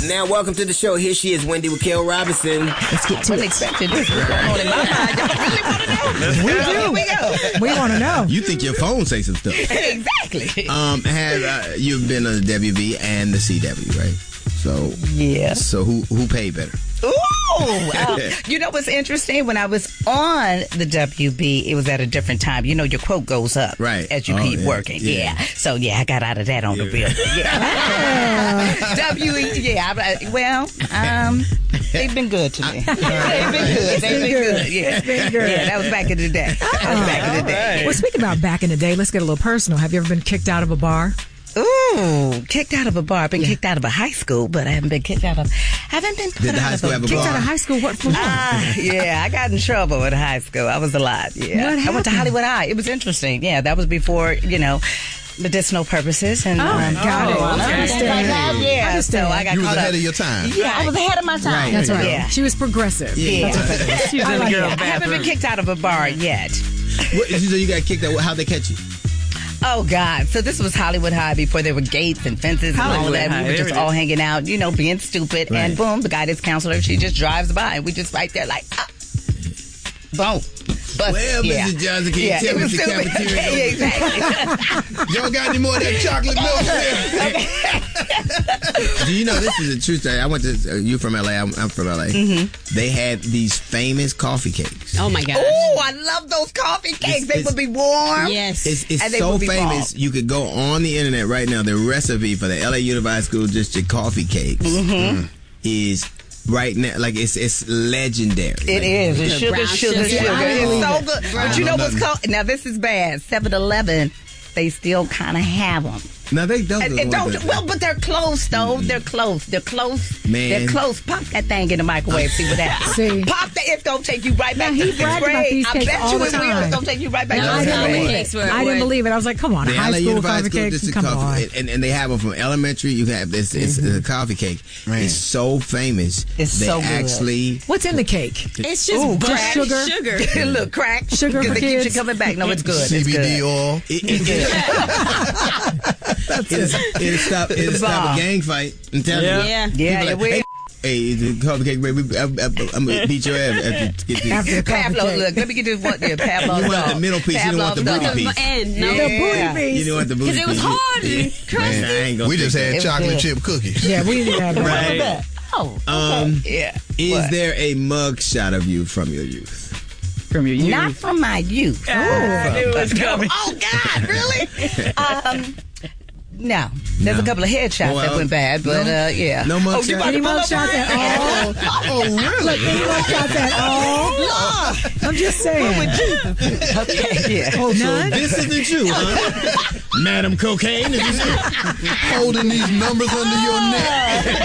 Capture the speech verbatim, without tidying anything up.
Now, welcome to the show. Here she is, Wendy Raquel Robinson. Let's get to I wasn't it. expecting this. What's going on in my mind? Y'all really want to know? We do. Here we go. We want to know. You think your phone say some stuff? Exactly. Um, have uh, you've been on the W B and the C W, right? So Yeah. So who who paid better? Ooh! Uh, you know what's interesting? When I was on the W B, it was at a different time. You know, your quote goes up Right. as you Oh, keep yeah. working. Yeah. Yeah. So, yeah, I got out of that on the real. Yeah. W E, yeah. I, well, um, they've been good to me. They've been good. They've been good. Yeah. It's been good. Yeah, that was back in the day. That was back in the day. Well, speaking about back in the day, let's get a little personal. Have you ever been kicked out of a bar? Ooh, kicked out of a bar. I've been kicked out of a high school, but I haven't been kicked out of. Haven't been put Did the out high of school a, have a Kicked bar? out of high school? What for? Ah, yeah, I got in trouble in high school. I was a lot. Yeah, What I went to happened? Hollywood High. It was interesting. Yeah, that was before you know medicinal purposes and. Oh, um, got it. oh, I understand. Yeah, Understand. so I got You was caught ahead up. of your time. Yeah, I was ahead of my time. Right. That's right. Yeah. She was progressive. Yeah. She was I in like the girl that. I haven't been bathroom. kicked out of a bar yet. What, so you got kicked out? How'd they catch you? Oh, God. So this was Hollywood High before there were gates and fences and all Hollywood that. High, We were there just it all is. hanging out, you know, being stupid. Right. And boom, the guidance counselor, she just drives by and we just right there like, ah. Boom. But, Well, yeah. Missus Johnson, can you Yeah, tell it me was if the stupid. cafeteria Yeah, exactly. Y'all got any more of that chocolate milk there? Do you know this is a true story? I went to uh, you from L A. I'm, I'm from L A. Mm-hmm. They had these famous coffee cakes. Oh my gosh. Oh, I love those coffee cakes. It's- They it's- would be warm. Yes. It's, it's And they so would be famous. bomb. You could go on the internet right now. The recipe for the L A Unified School District coffee cakes Mm-hmm. is right now. Like it's it's legendary. It Like, is. It's The sugar, brown sugar, sugar. sugar. I It's believe so it. good. I But don't you know know what's nothing. called? Now, this is bad. seven eleven, they still kind of have them. Now they don't. And, and don't, well, but they're close, though. They're close. They're close. Man. They're close. Pop that thing in the microwave. See what happens. See. Pop that. It's going to take you right back Now, to he sixth bragged about grade. these I cakes bet all you the it will. time. It's going to take you right back No, to I it's sixth didn't not grade. believe cakes it. were- I didn't were- believe it. I was like, come on, The high L A school Unified coffee School cakes. District Come coffee, on. and, and they have them from elementary. You have this. It's a coffee cake. Man. It's so famous. It's they so good. actually. What's in the cake? It's just Ooh, black crack. sugar. sugar. Look, crack. Sugar Because for it keeps you kids. coming back. No, it's good. C It's B D good. oil. It, it, it, it'll, it'll stop. It'll stop Bomb. a gang fight. I'm telling Yeah. you. Yeah. Yeah, People it will. like, hey, the coffee cake, baby. I'm, I'm, I'm gonna beat your ass after get this. After the coffee Pavlov, cake. look, let me get this one there. Pavlov You want dog. the middle piece, you don't want the Pavlov booty dog. piece. The end. No. Yeah. The booty piece. You know what the booty Because it was piece- hard and Man, crusty. I ain't gonna We just take had was chocolate good. chip cookies. Yeah, we didn't have that. Right. Oh, Um, yeah. Is What? there a mug shot of you from your youth? From your youth. Not from my youth. I knew it was coming. Oh, God, really? um, no. There's No. a couple of headshots Oh, that well, went bad, but no? uh, yeah. No mug oh, you shot? about Any to pull mug up shots mine? at all? Oh, really? Look, any mug shots at all? I'm just saying. Okay, yeah. Oh, so None? this isn't you, huh? Madam Cocaine? Is this you? Holding these numbers under your neck.